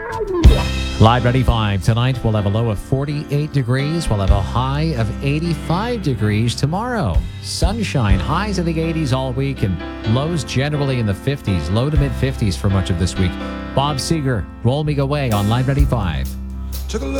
Live 95 tonight. We'll have a low of 48 degrees. We'll have a high of 85 degrees tomorrow. Sunshine, highs in the 80s all week and lows generally in the 50s, low to mid 50s for much of this week. Bob Seger, Roll Me Away on Live 95. Took a look